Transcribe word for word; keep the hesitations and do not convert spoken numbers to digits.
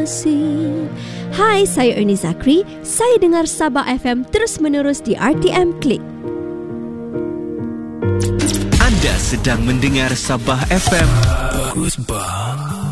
kasih. Hai, saya Ernie Zakri. Saya dengar Sabah F M terus-menerus di R T M Klik. Anda sedang mendengar Sabah F M. Bagus bang.